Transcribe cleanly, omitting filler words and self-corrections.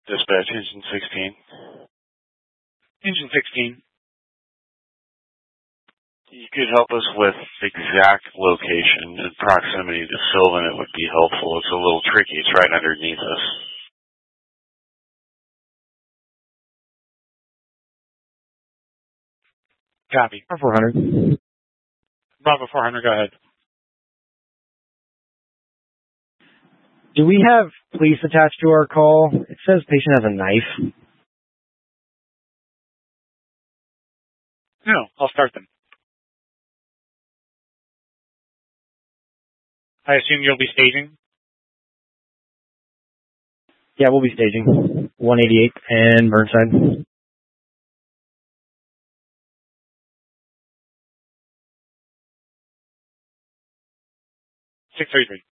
Dispatch, Engine 16. Engine 16. You could help us with exact location and proximity to Sylvan. It would be helpful. It's a little tricky. It's right underneath us. Copy. 400. Bravo 400, go ahead. Do we have police attached to our call? It says patient has a knife. No, I'll start them. I assume you'll be staging? Yeah, we'll be staging. 188 and Burnside. 633.